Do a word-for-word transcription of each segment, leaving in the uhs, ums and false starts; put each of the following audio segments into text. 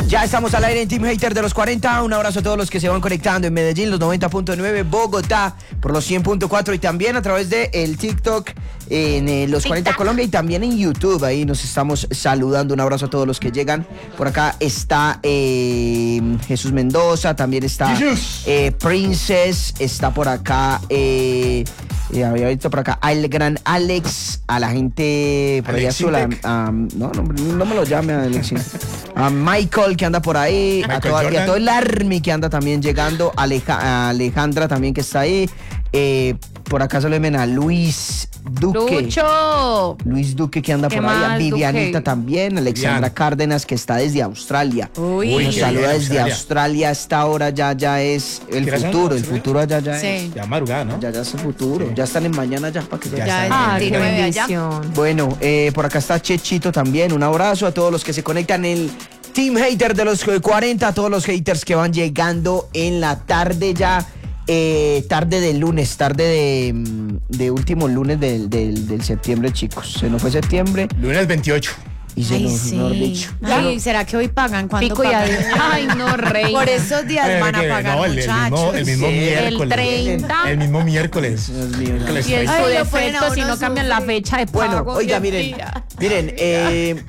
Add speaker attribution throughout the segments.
Speaker 1: Ya estamos al aire en Team Hater de los cuarenta. Un abrazo a todos los que se van conectando en Medellín, los noventa punto nueve, Bogotá por los cien punto cuatro y también a través de el TikTok en eh, los cuarenta Colombia y también en YouTube. Ahí nos estamos saludando. Un abrazo a todos los que llegan. Por acá está eh, Jesús Mendoza, también está eh, Princess, está por acá eh, eh, había visto por acá al gran Alex, a la gente por allá sola, um, no, no, no me lo llame a Alex, a Michael que anda por ahí, a, toda, y a todo el Army que anda también llegando, Aleja, a Alejandra también que está ahí, eh, por acá se le ven a Luis Duque.
Speaker 2: Lucho.
Speaker 1: Luis Duque que anda por ahí, a Vivianita Duque también, Alexandra Bien. Cárdenas que está desde Australia. Uy, nos saluda desde Australia. Australia. A esta hora ya, ya es el futuro, el futuro allá ya sí. es.
Speaker 3: Ya madrugada, ¿no?
Speaker 1: Ya, ya es el futuro. Sí. Ya están en mañana ya para que ya,
Speaker 2: ya están. Ah, qué bendición.
Speaker 1: Bueno, eh, por acá está Chechito también. Un abrazo a todos los que se conectan en el Team Hater de los cuarenta, a todos los haters que van llegando en la tarde ya. Eh, tarde de lunes, tarde de, de último lunes del, del, del septiembre, chicos. Se nos fue septiembre.
Speaker 3: Lunes veintiocho.
Speaker 1: Y se
Speaker 2: Ay,
Speaker 1: nos,
Speaker 2: sí.
Speaker 1: mejor dicho.
Speaker 2: Ay, ¿será que hoy pagan? ¿Cuándo
Speaker 4: Pico
Speaker 2: pagan?
Speaker 4: ya.
Speaker 2: Ay, no, rey.
Speaker 4: Por esos días
Speaker 3: Eh,
Speaker 4: van a
Speaker 3: que,
Speaker 4: pagar,
Speaker 3: no, el,
Speaker 4: muchachos.
Speaker 3: el mismo, el mismo
Speaker 2: Sí.
Speaker 3: miércoles.
Speaker 2: El treinta.
Speaker 3: El mismo miércoles.
Speaker 1: Dios mío, no.
Speaker 3: Miércoles
Speaker 2: Y el
Speaker 3: treinta.
Speaker 2: su
Speaker 4: Ay, lo ponen a
Speaker 2: defecto si
Speaker 4: uno
Speaker 2: no cambian la
Speaker 4: sufrir.
Speaker 2: fecha de
Speaker 1: Bueno,
Speaker 2: pago.
Speaker 1: oiga,
Speaker 2: Dios
Speaker 1: miren,
Speaker 2: mío.
Speaker 1: miren, eh,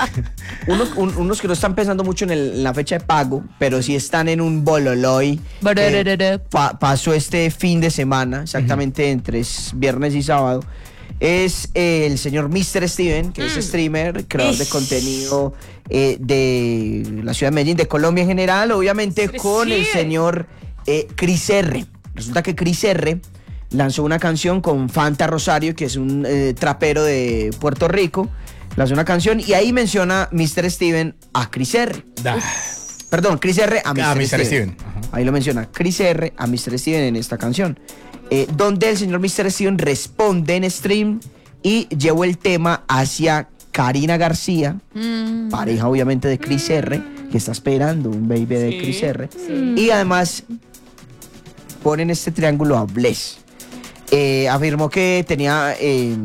Speaker 1: unos, un, unos que no están pensando mucho en, el, en la fecha de pago, pero sí están en un bololoy. que pa, pasó este fin de semana, exactamente uh-huh. entre viernes y sábado. Es eh, el señor mister Steven, que mm. es streamer, creador Ish. de contenido eh, de la ciudad de Medellín, de Colombia en general, obviamente sí, con sí. el señor eh, Chris R. Resulta que Chris R lanzó una canción con Fanta Rosario, que es un eh, trapero de Puerto Rico. Lanzó una canción y ahí menciona mister Steven a Chris R. Perdón, Chris R a mister,
Speaker 3: ah, mister Steven.
Speaker 1: Steven. Ahí lo menciona Chris R a mister Steven en esta canción. Eh, donde el señor mister Steven responde en stream y llevó el tema hacia Karina García, mm. pareja obviamente de Chris R, que está esperando un baby de sí. Chris R. Sí. Y además ponen este triángulo a Bless. Eh, afirmó que tenía eh,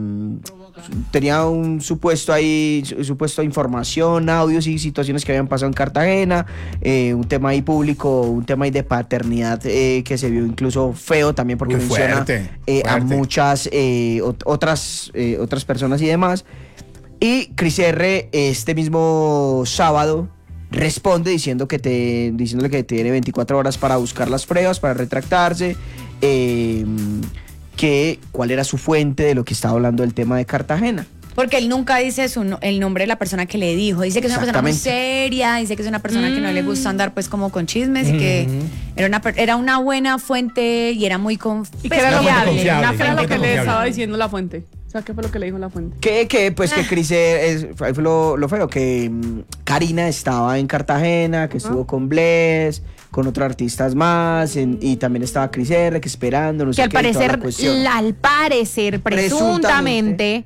Speaker 1: tenía un supuesto ahí, supuesto información, audios y situaciones que habían pasado en Cartagena, eh, un tema ahí público, un tema ahí de paternidad eh, que se vio incluso feo también porque
Speaker 3: Uy,
Speaker 1: menciona
Speaker 3: fuerte,
Speaker 1: eh,
Speaker 3: fuerte.
Speaker 1: a muchas eh, ot- otras, eh, otras personas y demás. Y Chris R este mismo sábado responde diciendo que te, diciéndole que tiene veinticuatro horas para buscar las pruebas, para retractarse, eh, que cuál era su fuente de lo que estaba hablando del tema de Cartagena.
Speaker 4: Porque él nunca dice su, el nombre de la persona que le dijo. Dice que es una persona muy seria, dice que es una persona mm. que no le gusta andar pues como con chismes mm. y que era una, era una buena fuente y era muy confiable.
Speaker 2: Y que era confiable.
Speaker 3: confiable.
Speaker 2: Una fuente
Speaker 3: Era
Speaker 2: lo que
Speaker 3: confiable.
Speaker 2: le estaba diciendo la fuente. O sea, ¿qué fue lo que le dijo la fuente?
Speaker 1: Que, que pues que Chris es, fue lo, lo feo, que um, Karina estaba en Cartagena, que estuvo ah. con Bless, con otros artistas más, en, y también estaba Chris R, que esperando, no
Speaker 2: que
Speaker 1: sé
Speaker 2: al
Speaker 1: qué.
Speaker 2: Parecer, la, al parecer, presuntamente, presuntamente,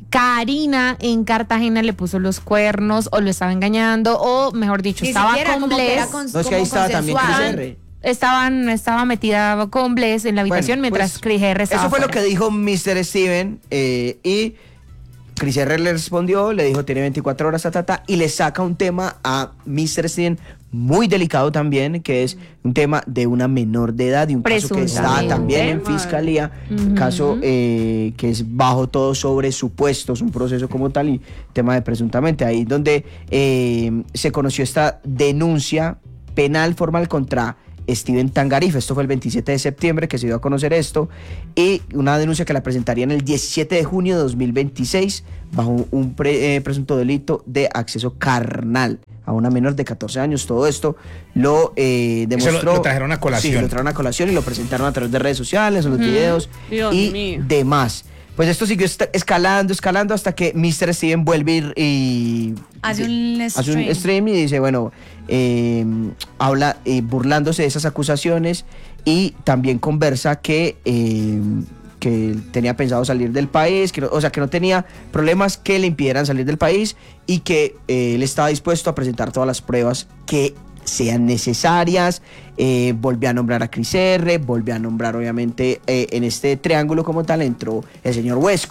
Speaker 2: Karina en Cartagena le puso los cuernos, o lo estaba engañando, o mejor dicho,
Speaker 4: Ni
Speaker 2: estaba con Bless.
Speaker 4: Con,
Speaker 1: no, es que ahí estaba también Chris R.
Speaker 2: Estaban, estaba metida con Bless en la habitación bueno, mientras pues, Chris R estaba
Speaker 1: eso fue
Speaker 2: fuera.
Speaker 1: lo que dijo mister Steven eh, y Chris R le respondió, le dijo tiene veinticuatro horas a tata y le saca un tema a mister Steven muy delicado también, que es un tema de una menor de edad y un caso que está también en fiscalía, uh-huh. caso eh, que es bajo todo sobre supuestos, un proceso como tal y tema de presuntamente, ahí donde eh, se conoció esta denuncia penal formal contra Steven Tangarif. Esto fue el veintisiete de septiembre que se dio a conocer esto, y una denuncia que la presentarían el diecisiete de junio de dos mil veintiséis bajo un pre, eh, presunto delito de acceso carnal a una menor de catorce años. Todo esto lo eh, demostró.
Speaker 3: Eso lo, lo trajeron a colación.
Speaker 1: Sí, lo trajeron a colación y lo presentaron a través de redes sociales, en los mm. videos Dios y mío. demás. Pues esto siguió escalando, escalando hasta que mister Steven vuelve y
Speaker 4: hace un,
Speaker 1: hace un stream y dice, bueno, eh, habla eh, burlándose de esas acusaciones y también conversa que, eh, que tenía pensado salir del país, que no, o sea, que no tenía problemas que le impidieran salir del país y que eh, él estaba dispuesto a presentar todas las pruebas que sean necesarias. Eh, volvió a nombrar a Chris R, volvió a nombrar obviamente eh, en este triángulo como tal entró el señor Westcol,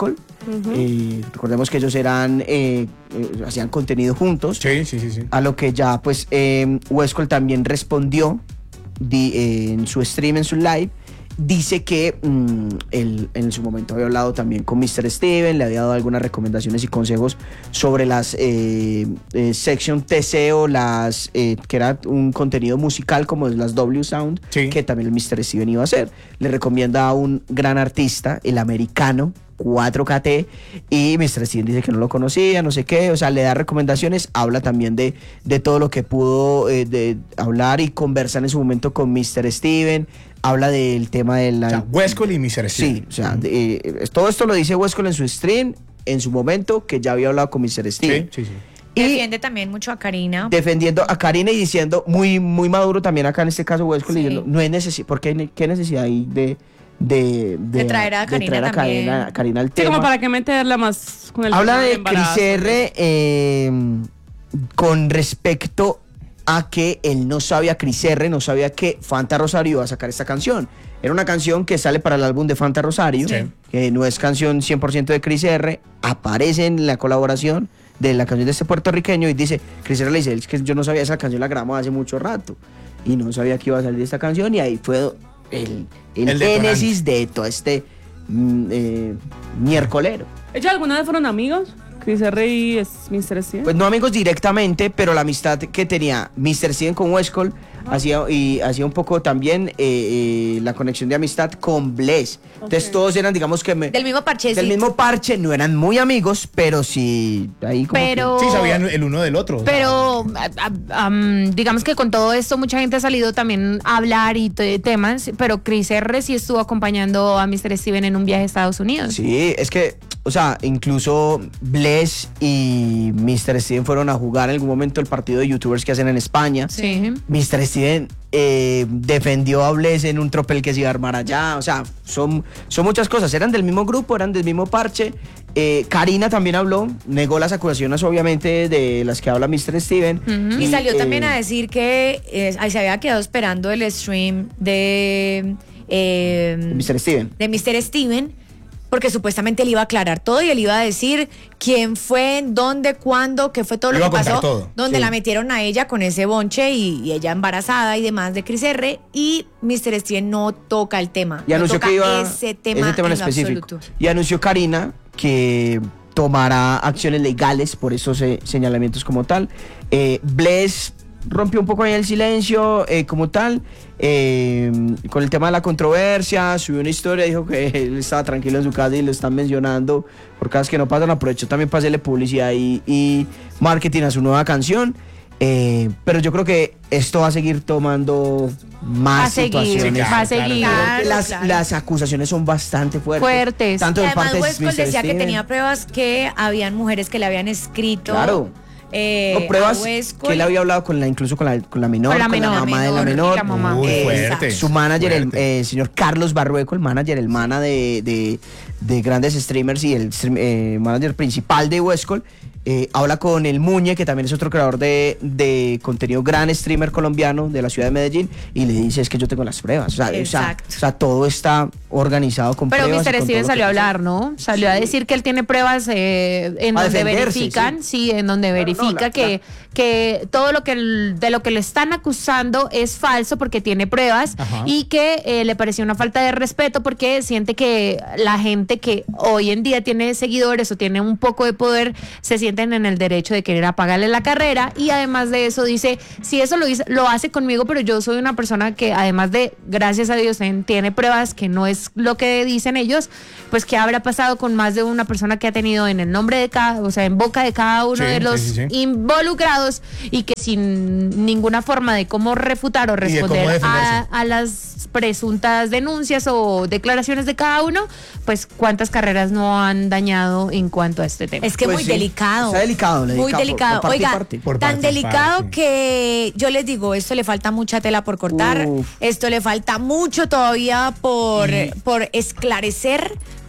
Speaker 1: Uh-huh. eh, recordemos que ellos eran eh, eh, hacían contenido juntos.
Speaker 3: Sí, sí, sí, sí.
Speaker 1: A lo que ya pues eh, Westcol también respondió di, eh, en su stream, en su live. Dice que mmm, él en su momento había hablado también con mister Steven, le había dado algunas recomendaciones y consejos sobre las eh, eh, Section T C o las eh, que era un contenido musical como las W Sound, sí. que también el mister Steven iba a hacer. Le recomienda a un gran artista, el americano cuatro K T, y mister Steven dice que no lo conocía, no sé qué, o sea, le da recomendaciones, habla también de, de todo lo que pudo eh, de hablar y conversar en su momento con mister Steven. Habla del tema de la...
Speaker 3: O sea, Westcol y mister Steven.
Speaker 1: Sí, o sea, de, eh, todo esto lo dice Westcol en su stream, en su momento, que ya había hablado con mister Steven.
Speaker 3: Sí, sí, sí.
Speaker 4: Y defiende también mucho a Karina.
Speaker 1: Defendiendo a Karina y diciendo, muy, muy maduro también acá en este caso Westcol, sí. diciendo, no hay necesidad, ¿por qué, qué necesidad hay de... De, de,
Speaker 4: de traer a Karina,
Speaker 1: de traer a
Speaker 4: también.
Speaker 1: Karina, Karina al
Speaker 5: sí,
Speaker 1: tema.
Speaker 5: como para que meterla más con el
Speaker 1: Habla de
Speaker 5: embarazo.
Speaker 1: Cris R eh, con respecto a que él no sabía, Cris R no sabía que Fanta Rosario iba a sacar esta canción. Era una canción que sale para el álbum de Fanta Rosario, sí. que no es canción cien por ciento de Cris R, aparece en la colaboración de la canción de este puertorriqueño y dice, Cris R le dice, es que yo no sabía esa canción, la grabamos hace mucho rato y no sabía que iba a salir esta canción, y ahí fue el, el, el génesis de todo este mm, eh, miércolero.
Speaker 5: ¿Ellos alguna vez fueron amigos? Cris R y mister Steven.
Speaker 1: Pues no amigos directamente, pero la amistad que tenía mister Steven con Westcol ah. hacía, y hacía un poco también eh, eh, la conexión de amistad con Bless. Okay. Entonces todos eran, digamos que... Me,
Speaker 4: del mismo parche.
Speaker 1: Del mismo parche, no eran muy amigos, pero sí... Ahí como
Speaker 2: pero,
Speaker 3: que, sí, sabían el uno del otro.
Speaker 2: Pero a, a, um, digamos que con todo esto mucha gente ha salido también a hablar y t- temas, pero Cris R sí estuvo acompañando a mister Steven en un viaje a Estados Unidos.
Speaker 1: Sí, es que... O sea, incluso Bless y mister Steven fueron a jugar en algún momento el partido de youtubers que hacen en España.
Speaker 2: Sí.
Speaker 1: mister Steven eh, defendió a Bless en un tropel que se iba a armar allá. O sea, son, son muchas cosas. Eran del mismo grupo, eran del mismo parche. Eh, Karina también habló, negó las acusaciones obviamente de las que habla mister Steven.
Speaker 4: Uh-huh. Y, y salió eh, también a decir que eh, se había quedado esperando el stream de... Eh,
Speaker 1: de mister Steven.
Speaker 4: De mister Steven. Porque supuestamente él iba a aclarar todo y él iba a decir quién fue, dónde, cuándo, qué fue todo lo que pasó.
Speaker 3: Todo.
Speaker 4: Donde
Speaker 1: sí.
Speaker 4: la metieron a ella con ese bonche y, y ella embarazada y demás de Cris R. Y mister Steven no toca el tema.
Speaker 1: Y anunció
Speaker 4: no toca
Speaker 1: que iba
Speaker 4: ese tema,
Speaker 1: ese tema en,
Speaker 4: en
Speaker 1: específico.
Speaker 4: absoluto.
Speaker 1: Y anunció Karina que tomará acciones legales por esos eh, señalamientos como tal. Eh, Bless rompió un poco ahí el silencio eh, como tal. Eh, con el tema de la controversia, subió una historia, dijo que él estaba tranquilo en su casa y lo están mencionando por cosas que no pasan. Aprovechó también para hacerle publicidad y, y marketing a su nueva canción. Eh, pero yo creo que esto va a seguir tomando más
Speaker 2: a seguir,
Speaker 1: situaciones.
Speaker 2: va a seguir.
Speaker 1: Claro, las,
Speaker 4: claro.
Speaker 1: las acusaciones son bastante fuertes.
Speaker 2: Fuertes.
Speaker 1: Tanto
Speaker 4: Y
Speaker 1: de
Speaker 4: además
Speaker 1: parte de
Speaker 4: Westcol
Speaker 1: mister
Speaker 4: decía
Speaker 1: Steven.
Speaker 4: que tenía pruebas que habían mujeres que le habían escrito.
Speaker 1: Claro.
Speaker 4: Eh,
Speaker 1: No, pruebas
Speaker 4: a Westcol.
Speaker 1: que él había hablado con la, incluso con la, con la menor,
Speaker 2: Con la
Speaker 1: con
Speaker 2: menor,
Speaker 1: la mamá de la
Speaker 4: menor,
Speaker 1: menor.
Speaker 2: la mamá.
Speaker 3: Muy
Speaker 1: Eh,
Speaker 3: fuerte.
Speaker 1: Su manager, el
Speaker 3: fuerte.
Speaker 1: eh, señor Carlos Barrueco, el manager, el mana de, de, de grandes streamers y el eh, manager principal de Westcol, eh, habla con el Muñe, que también es otro creador de, de contenido, gran streamer colombiano de la ciudad de Medellín, y le dice, es que yo tengo las pruebas. O sea, o sea,
Speaker 4: Exacto.
Speaker 1: o sea, todo está organizado con
Speaker 2: Pero
Speaker 1: pruebas.
Speaker 2: mister
Speaker 1: y con
Speaker 2: Steven
Speaker 1: todo lo
Speaker 2: salió a
Speaker 1: que pasa.
Speaker 2: hablar, ¿no? Salió a decir que él tiene pruebas eh, en
Speaker 1: A
Speaker 2: donde
Speaker 1: defenderse,
Speaker 2: verifican, sí. sí, en donde
Speaker 1: Claro,
Speaker 2: verifica
Speaker 1: no, la-
Speaker 2: que, que todo lo que el- de lo que le están acusando es falso porque tiene pruebas.
Speaker 3: Ajá.
Speaker 2: Y que eh, le pareció una falta de respeto porque siente que la gente que hoy en día tiene seguidores o tiene un poco de poder se sienten en el derecho de querer apagarle la carrera, y además de eso dice, si eso lo, hice, lo hace conmigo, pero yo soy una persona que además de, gracias a Dios, en- tiene pruebas que no es lo que dicen ellos, pues qué habrá pasado con más de una persona que ha tenido en el nombre de cada, o sea, en boca de cada uno
Speaker 3: Sí,
Speaker 2: de los
Speaker 3: sí, sí, sí.
Speaker 2: involucrados, y que sin ninguna forma de cómo refutar o
Speaker 3: Y de cómo
Speaker 2: responder a,
Speaker 3: defenderse.
Speaker 2: a las presuntas denuncias o declaraciones de cada uno, pues cuántas carreras no han dañado en cuanto a este tema.
Speaker 4: Es que
Speaker 1: Pues
Speaker 4: muy
Speaker 1: sí,
Speaker 4: delicado.
Speaker 1: está delicado,
Speaker 4: Muy
Speaker 1: delicado,
Speaker 4: delicado.
Speaker 1: por- por parte y
Speaker 4: Oiga,
Speaker 1: parte.
Speaker 3: Por
Speaker 4: tan
Speaker 3: parte y
Speaker 4: delicado
Speaker 3: parte.
Speaker 4: que yo les digo, esto le falta mucha tela por cortar.
Speaker 1: Uf.
Speaker 4: Esto le falta mucho todavía por,
Speaker 1: Y-
Speaker 4: por esclarecer.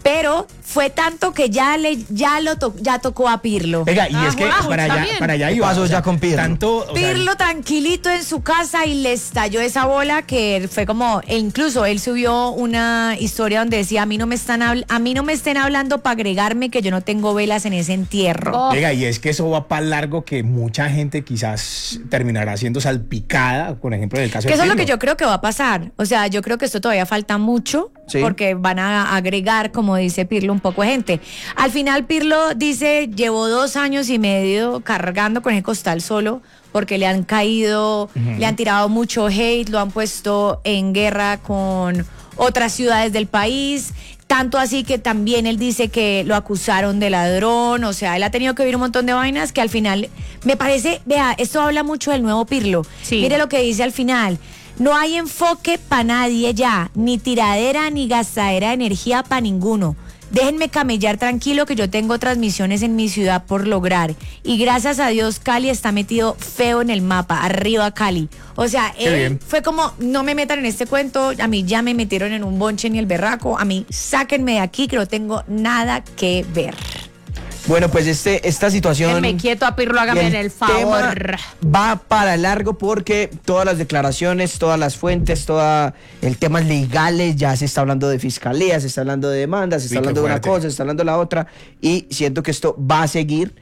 Speaker 4: pero fue tanto que ya le ya lo to, ya tocó a Pirlo.
Speaker 3: Venga, y
Speaker 2: Ah,
Speaker 3: es que
Speaker 2: wow,
Speaker 3: para allá,
Speaker 2: bien.
Speaker 3: para allá
Speaker 1: ¿Qué
Speaker 3: iba.
Speaker 1: pasó
Speaker 3: o sea,
Speaker 1: ya con Pirlo?
Speaker 3: Tanto, o sea,
Speaker 4: Pirlo tranquilito en su casa y le estalló esa bola que fue como, e incluso él subió una historia donde decía, a mí no me están habl- a mí no me estén hablando para agregarme que yo no tengo velas en ese entierro.
Speaker 2: Oh.
Speaker 3: Venga, y es que eso va para largo, que mucha gente quizás terminará siendo salpicada, por ejemplo, en el caso
Speaker 4: Que
Speaker 3: de
Speaker 4: eso es lo
Speaker 3: Pirlo.
Speaker 4: que yo creo que va a pasar. O sea, yo creo que esto todavía falta mucho,
Speaker 1: Sí.
Speaker 4: porque van a agregar, como dice Pirlo, un poco de gente. Al final Pirlo dice, llevo dos años y medio cargando con el costal solo, porque le han caído, uh-huh. le han tirado mucho hate, lo han puesto en guerra con otras ciudades del país. Tanto así que también él dice que lo acusaron de ladrón, o sea, él ha tenido que vivir un montón de vainas que al final, me parece, vea, esto habla mucho del nuevo Pirlo.
Speaker 2: Sí.
Speaker 4: Mire lo que dice al final. No hay enfoque para nadie ya, ni tiradera ni gastadera de energía para ninguno. Déjenme camellar tranquilo que yo tengo transmisiones en mi ciudad por lograr. Y gracias a Dios Cali está metido feo en el mapa, arriba Cali. O sea,
Speaker 3: Qué
Speaker 4: él
Speaker 3: bien.
Speaker 4: fue como, no me metan en este cuento, a mí ya me metieron en un bonche ni el berraco, a mí sáquenme de aquí que no tengo nada que ver.
Speaker 1: Bueno, pues este, esta situación...
Speaker 2: Déjenme quieto a Pirlo, hágame
Speaker 1: el
Speaker 2: el favor.
Speaker 1: tema va para largo porque todas las declaraciones, todas las fuentes, todo el tema legales, ya se está hablando de fiscalía, se está hablando de demandas, se está
Speaker 3: Uy, qué
Speaker 1: hablando de una
Speaker 3: fuerte.
Speaker 1: cosa, se está hablando de la otra, y siento que esto va a seguir.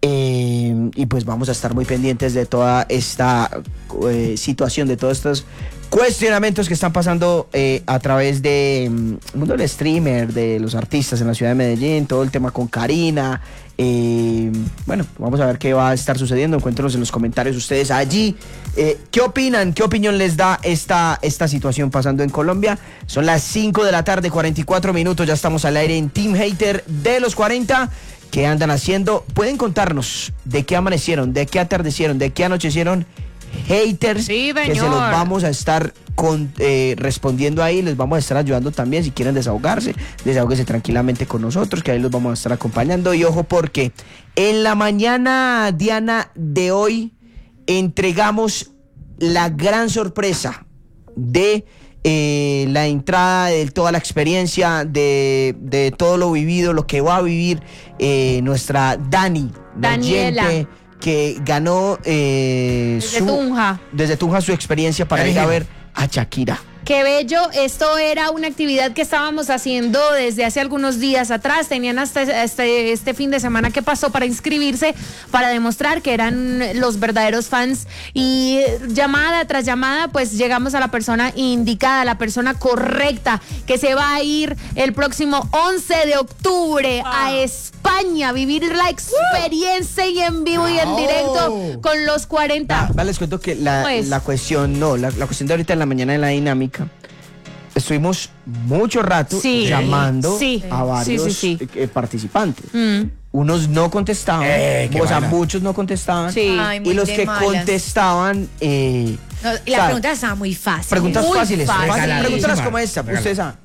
Speaker 1: Eh, y pues vamos a estar muy pendientes de toda esta eh, situación, de todos estos cuestionamientos que están pasando eh, a través de mm, el mundo del streamer, de los artistas en la ciudad de Medellín, todo el tema con Karina. Eh, bueno, vamos a ver qué va a estar sucediendo. Encuéntrenos en los comentarios ustedes allí. Eh, ¿Qué opinan? ¿Qué opinión les da esta, esta situación pasando en Colombia? Son las cinco de la tarde, cuarenta y cuatro minutos. Ya estamos al aire en Team Hater de los cuarenta. ¿Qué andan haciendo? Pueden contarnos de qué amanecieron, de qué atardecieron, de qué anochecieron haters.
Speaker 2: Sí,
Speaker 1: que se
Speaker 2: señor.
Speaker 1: los vamos a estar con, eh, respondiendo ahí, les vamos a estar ayudando también. Si quieren desahogarse, desahóguense tranquilamente con nosotros, que ahí los vamos a estar acompañando. Y ojo, porque en la mañana, Diana, de hoy entregamos la gran sorpresa de eh, la entrada de toda la experiencia, de, de todo lo vivido, lo que va a vivir eh, nuestra Dani,
Speaker 2: Daniela.
Speaker 1: oyente que ganó eh,
Speaker 2: Desde Tunja.
Speaker 1: desde Tunja su experiencia para ir a ver a Shakira.
Speaker 2: Qué bello, esto era una actividad que estábamos haciendo desde hace algunos días atrás, tenían hasta este, este fin de semana que pasó para inscribirse, para demostrar que eran los verdaderos fans, y llamada tras llamada pues llegamos a la persona indicada, la persona correcta, que se va a ir el próximo once de octubre a España a vivir la experiencia y en vivo y en directo con los cuarenta.
Speaker 1: Ah, les cuento que la,
Speaker 2: Pues.
Speaker 1: la cuestión, no, la, la cuestión de ahorita en la mañana en la dinámica, estuvimos mucho rato
Speaker 2: Sí,
Speaker 1: llamando
Speaker 2: sí,
Speaker 1: a varios
Speaker 2: sí, sí, sí.
Speaker 1: eh, participantes.
Speaker 2: Mm.
Speaker 1: Unos no contestaban,
Speaker 3: Eh, qué
Speaker 1: o sea,
Speaker 3: vaina.
Speaker 1: muchos no contestaban.
Speaker 2: Sí.
Speaker 4: Ay, muy
Speaker 1: y los
Speaker 4: de
Speaker 1: que
Speaker 4: malas.
Speaker 1: contestaban... Eh,
Speaker 4: No, y la
Speaker 1: o sea,
Speaker 4: pregunta estaba muy fácil.
Speaker 1: preguntas
Speaker 2: Muy
Speaker 1: fáciles.
Speaker 2: fácil.
Speaker 1: fáciles.
Speaker 3: Regaladísima.
Speaker 1: Pregúntalas como esta.
Speaker 3: Regalada.
Speaker 1: Ustedes saben.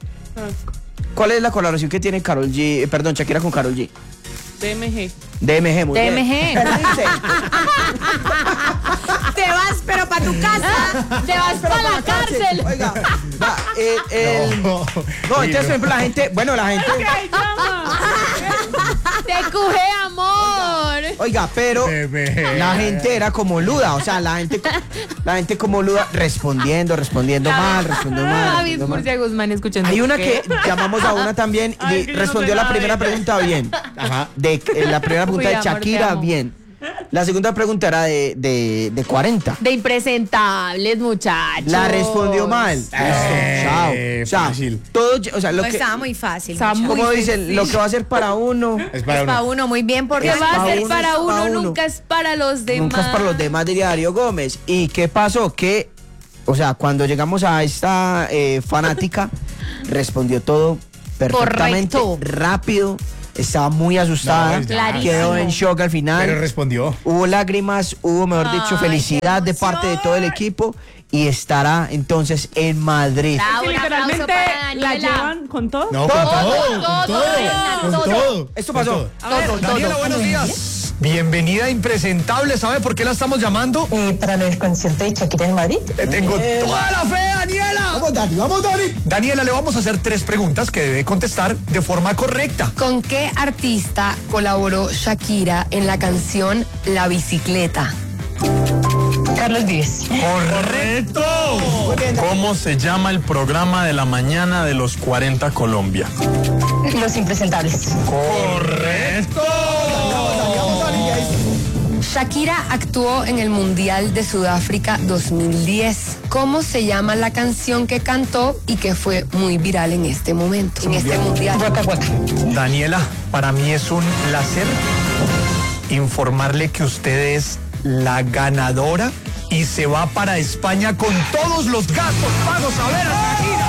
Speaker 1: ¿Cuál es la colaboración que tiene Karol G, eh, perdón, Shakira con Karol G?
Speaker 5: D M G.
Speaker 1: D M G, muy
Speaker 2: D M G.
Speaker 1: bien. Pero dice,
Speaker 4: Te vas, pero para tu casa.
Speaker 2: Te vas para la cárcel.
Speaker 1: Oiga, va, eh, el-
Speaker 3: No,
Speaker 1: no, entonces, por ejemplo, la gente, bueno, la gente,
Speaker 2: Te cuje, amor.
Speaker 1: oiga, pero
Speaker 3: D M G.
Speaker 1: la gente era como luda, o sea, la gente, la gente como luda, respondiendo, respondiendo mal, respondiendo mal.
Speaker 2: David
Speaker 1: respondiendo mal.
Speaker 2: Murcia Guzmán escuchando.
Speaker 1: Hay una que llamamos a una también y
Speaker 5: Ay, que yo no
Speaker 1: respondió
Speaker 5: sé
Speaker 1: la
Speaker 5: nada
Speaker 1: primera
Speaker 5: de ella.
Speaker 1: pregunta bien.
Speaker 3: Ajá.
Speaker 1: De, eh, la primera pregunta
Speaker 2: Uy,
Speaker 1: de
Speaker 2: amor, te
Speaker 1: Shakira,
Speaker 2: amo.
Speaker 1: bien. La segunda pregunta era de, de, de cuarenta.
Speaker 2: De impresentables, muchachos.
Speaker 1: La respondió mal. Listo,
Speaker 3: Eh,
Speaker 1: chao. O sea,
Speaker 3: fácil.
Speaker 1: todo, o sea, lo
Speaker 4: No,
Speaker 1: que,
Speaker 4: estaba muy fácil.
Speaker 2: Estaba
Speaker 4: muchacho.
Speaker 2: muy
Speaker 1: como dicen, lo que va a ser para uno,
Speaker 3: Es para
Speaker 4: Es para
Speaker 3: uno.
Speaker 4: uno, muy bien, porque
Speaker 2: Que
Speaker 1: Es
Speaker 2: va
Speaker 1: pa'
Speaker 2: a ser
Speaker 1: uno,
Speaker 2: para
Speaker 1: es pa'
Speaker 2: uno,
Speaker 1: uno.
Speaker 2: nunca es para los demás.
Speaker 1: nunca es para los demás, diría Darío Gómez. ¿Y qué pasó? Que, o sea, cuando llegamos a esta eh, fanática, respondió todo perfectamente,
Speaker 2: Correcto.
Speaker 1: rápido, estaba muy asustada,
Speaker 3: No,
Speaker 2: Clarísimo.
Speaker 1: quedó en shock al final.
Speaker 3: Pero respondió.
Speaker 1: Hubo lágrimas, hubo, mejor dicho,
Speaker 4: Ay,
Speaker 1: felicidad
Speaker 4: qué
Speaker 1: de parte de
Speaker 4: emoción.
Speaker 1: todo el equipo y estará entonces en Madrid.
Speaker 2: Bravo,
Speaker 5: Que
Speaker 2: un aplauso
Speaker 5: literalmente
Speaker 2: para
Speaker 5: la
Speaker 2: Daniela.
Speaker 5: llevan con todo.
Speaker 3: No,
Speaker 1: Todo,
Speaker 3: con todo,
Speaker 2: todo,
Speaker 3: con
Speaker 2: todo,
Speaker 3: todo,
Speaker 2: Reina,
Speaker 3: con
Speaker 2: todo.
Speaker 3: todo.
Speaker 1: Esto
Speaker 3: con
Speaker 1: pasó.
Speaker 3: todo.
Speaker 2: Todo,
Speaker 6: Daniela,
Speaker 2: todo.
Speaker 6: buenos días. Bienvenida Impresentable. ¿Sabe por qué la estamos llamando?
Speaker 7: Eh, para el concierto de Shakira en Madrid.
Speaker 6: Le tengo toda la fe, Daniela!
Speaker 3: Vamos, Dani, vamos, Dani.
Speaker 6: Daniela, le vamos a hacer tres preguntas que debe contestar de forma correcta.
Speaker 7: ¿Con qué artista colaboró Shakira en la canción La Bicicleta? Carlos Vives.
Speaker 6: ¡Correcto!
Speaker 8: ¿Cómo se llama el programa de la mañana de los cuarenta Colombia?
Speaker 7: Los Impresentables.
Speaker 6: ¡Correcto!
Speaker 7: Shakira actuó en el Mundial de Sudáfrica dos mil diez. ¿Cómo se llama la canción que cantó y que fue muy viral en este momento, en este Mundial? Guaca, guaca.
Speaker 6: Daniela, para mí es un placer informarle que usted es la ganadora y se va para España con todos los gastos pagos a ver a Shakira.